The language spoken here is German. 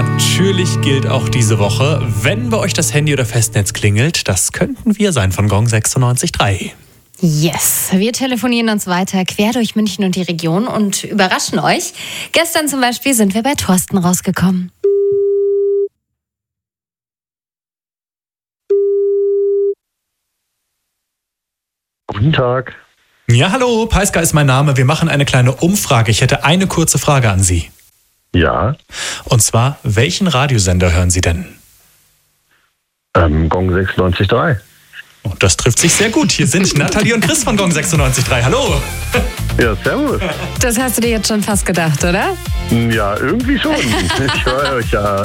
natürlich gilt auch diese Woche, wenn bei euch das Handy oder Festnetz klingelt, das könnten wir sein von Gong 96.3. Yes, wir telefonieren uns weiter quer durch München und die Region und überraschen euch. Gestern zum Beispiel sind wir bei Thorsten rausgekommen. Guten Tag. Ja, hallo, Peiska ist mein Name. Wir machen eine kleine Umfrage. Ich hätte eine kurze Frage an Sie. Ja, Und zwar, welchen Radiosender hören Sie denn? Gong 96.3. Oh, das trifft sich sehr gut. Hier sind Nathalie und Chris von Gong 96.3. Hallo. Ja, servus. Das hast du dir jetzt schon fast gedacht, oder? Ja, irgendwie schon. Ich höre euch ja